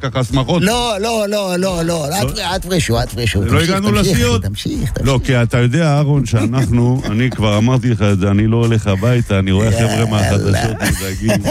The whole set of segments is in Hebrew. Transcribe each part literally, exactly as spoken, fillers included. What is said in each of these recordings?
ככה שמחות. לא, לא, לא, לא, לא, אל תפרשו, אל תפרשו. לא הגענו לסיעות. תמשיך, תמשיך. לא, כי אתה יודע, אהרון, שאנחנו, אני כבר אמרתי לך את זה, אני לא הולך הביתה, אני רואה חבר'ה מהחדשות מודאגים.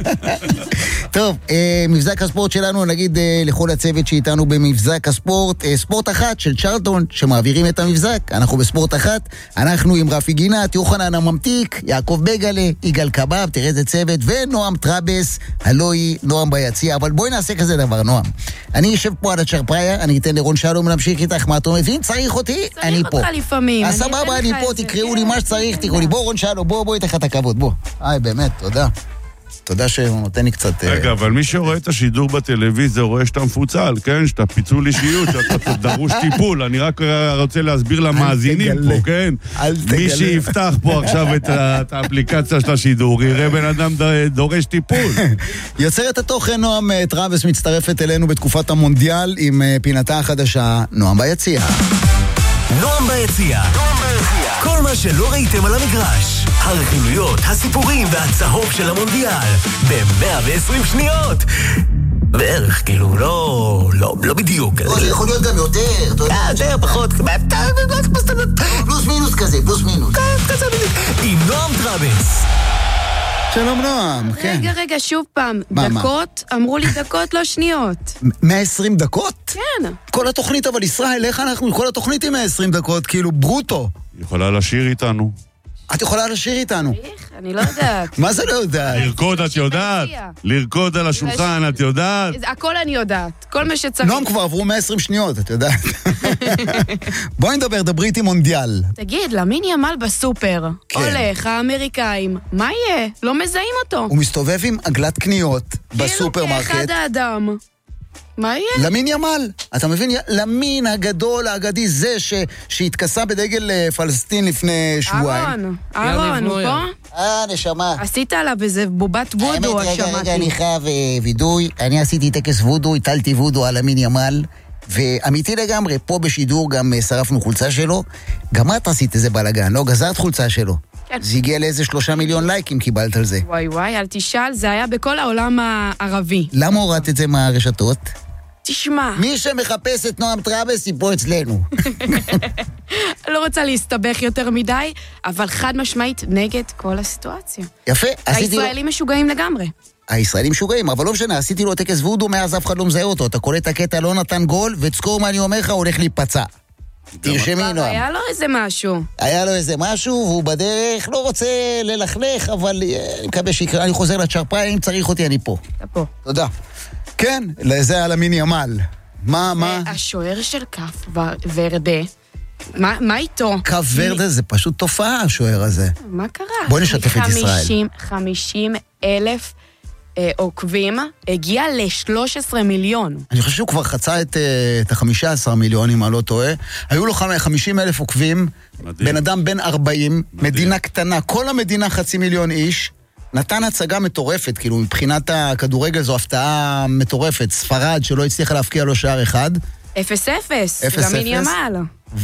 טוב, מבזק הספורט שלנו, נגיד לכל הצוות שאיתנו במבזק הספורט, ספורט אחת של צ'רלטון, שמעבירים את המבזק, אנחנו בספורט אחת, אנחנו עם רפי גינת, יוחנן הממתיק, יעקב בגלה, יגאל קבב, תראה איזה צוות, ונועם טרבס, הלא היא נועם ביציע. אבל בואי נעשה כזה דבר, נועם. אני אשב פה על הצ'רפריה, אני אתן לרון שלום להמשיך איתך, מה אתה מבין? צריך אותי, אני פה. צריך אותך לפעמים. אז סבבה, אני פה, תקראו לי מה שצריך, תקראו לי. בוא רון שלום, בוא, בוא איתך את הכבוד, בוא. איי, באמת, תודה. תודה שהוא נותן לי קצת... רגע, אבל מי שרואה את השידור בטלוויזיה רואה שאתה מפוצל, כן? שאתה פיצול אישיות, שאתה דרוש טיפול. אני רק רוצה להסביר למאזינים פה, כן? מי שיפתח פה עכשיו את האפליקציה של השידור, יראה בן אדם דורש טיפול. יוצרת התוכן נועם טרבס מצטרפת אלינו בתקופת המונדיאל עם פינתה החדשה, נועם ביציע. נועם ביציע. כל מה שלא ראיתם על המגרש. הרכילויות, הסיפורים והצהוב של המונדיאל. ב-מאה ועשרים שניות. בערך, כאילו, לא, לא, לא בדיוק. זה יכול להיות גם יותר, אתה יודע. יותר, פחות. פלוס מינוס כזה, פלוס מינוס. עם נועם טרבס. שלום נועם, כן. רגע, רגע, שוב פעם. דקות, אמרו לי דקות, לא שניות. מאה ועשרים דקות? כן. כל התוכנית, אבל ישראל, איך אנחנו, כל התוכנית היא מאה ועשרים דקות, כאילו ברוטו. יכולה לשיר איתנו. את יכולה לשיר איתנו. איך? אני לא יודעת. מה זה לא יודעת? לרקוד את יודעת? לרקוד על השולחן את יודעת? הכל אני יודעת, כל מה שצריך. נועם כבר עברו מאה ועשרים שניות, את יודעת. בואי נדבר, דברי איתי מונדיאל. תגיד, למין ימל בסופר, הולך, האמריקאים, מה יהיה? לא מזהים אותו. הוא מסתובב עם עגלת קניות בסופרמרקט. כאילו כאחד האדם. מה יהיה? למין ימל, אתה מבין? למין הגדול, האגדי, זה ש... שהתכסה בדגל פלסטין לפני שבועיים. אהרון, אהרון, הוא פה? אה, נשמה. עשית עליו איזה בובת וודו, האמת, רגע, רגע, אני חייב וידוי. אני עשיתי טקס וודו, הטלתי וודו על למין ימל, ואמיתי לגמרי, פה בשידור גם שרפנו חולצה שלו. גם את עשית איזה בלגן, לא? גזרת חולצה שלו. זה הגיע לאיזה שלושה מיליון לייקים קיבלת על זה. וואי וואי, אל תשאל, זה היה בכל העולם הערבי. למה הורדת את זה מהרשתות? תשמע. מי שמחפש את נועם טרבס היא פה אצלנו. לא רוצה להסתבך יותר מדי, אבל חד משמעית נגד כל הסיטואציה. יפה. הישראלים משוגעים לגמרי. הישראלים משוגעים, אבל לא משנה, עשיתי לו טקס וודו, מאז אף אחד לא מזהה אותו. אתה קולט הקטע, לא נתן גול, ותזכור מה אני אומר לך, הולך להיפצע. תרשמי נועם. היה לו איזה משהו. היה לו איזה משהו, והוא בדרך, לא רוצה ללכלך, אבל אני מקווה שיקרה, אני חוזר לצ'רפריה, אם צריך אותי, אני פה. אתה פה. תודה. כן, זה על המין ימל. מה, מה? השוער של כף ורדה, מה, מה איתו? כף ורדה זה פשוט תופעה, השוער הזה. מה קרה? בוא נשתף את ישראל. חמישים אלף עוקבים, הגיע ל-שלושה עשר מיליון. אני חושב שהוא כבר חצה את, את ה-חמישה עשר מיליון, אם אני לא טועה. היו לו חמישים אלף עוקבים, מדהים. בן אדם בן ארבעים, מדהים. מדינה קטנה, כל המדינה חצי מיליון איש, נתן הצגה מטורפת, כאילו מבחינת הכדורגל זו הפתעה מטורפת. ספרד שלא הצליחה להפקיע לו שער אחד. אפס אפס, למין ימל.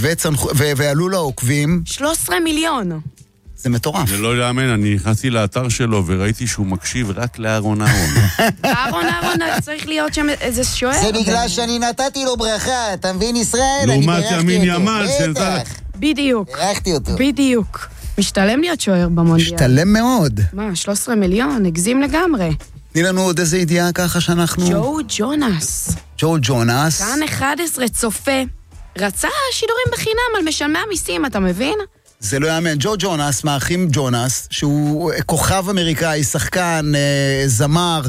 ועלו לו עוקבים. שלושה עשר מיליון. זה מטורף. זה לא יאמן, אני נכנסתי לאתר שלו וראיתי שהוא מקשיב רק לאהרון אהרון. אהרון אהרון צריך להיות שם איזה שוער. זה בגלל שאני נתתי לו ברכה, אתה מבין ישראל? לעומת ימין ימל. בטח. בדיוק. ברכתי אותו. בדיוק. משתלם להיות שוער במונדיאל. משתלם מאוד. מה, שלושה עשר מיליון, הגזים לגמרי. תני לנו עוד איזה ידיעה ככה שאנחנו... ג'ו ג'ונס. ג'ו ג'ונס. כאן אחד עשרה צופה. רצה שידורים בחינם על משלמי המיסים, אתה מבין? זה לא יאמן. ג'ו ג'ונס, מאחים ג'ונס, שהוא כוכב אמריקאי, שחקן, זמר,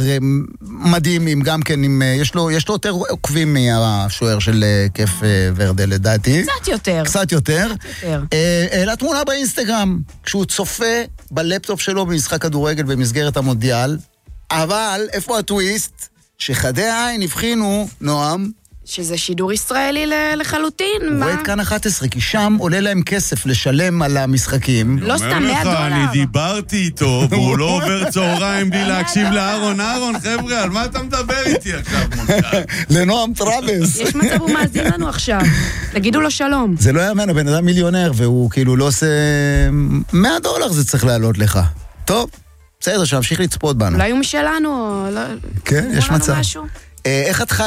מדהים, גם כן, יש לו, יש לו יותר עוקבים מהשוער של כיף ורדה, לדעתי. קצת יותר. קצת יותר. קצת יותר. העלה תמונה באינסטגרם, כשהוא צופה בלפטופ שלו במשחק כדורגל במסגרת המונדיאל, אבל איפה הטוויסט? שחדי העין הבחינו, נועם, שזה שידור ישראלי לחלוטין. הוא רואה את כאן אחת עשרה, כי שם עולה להם כסף לשלם על המשחקים. לא סתם מאה דולר. אני דיברתי איתו, והוא לא עובר צהריים בלי להקשיב לאהרון. אהרון, חבר'ה, על מה אתה מדבר איתי עכשיו, מונדיאל? לנועם טרבס. יש מצב הוא מאזין לנו עכשיו. תגידו לו שלום. זה לא יאמן, הבן אדם מיליונר, והוא כאילו לא עושה... מאה דולר זה צריך לעלות לך. טוב, בסדר, שנמשיך לצפות בנו. אולי הוא משלנו, או... כן, יש מצב. איך את חי?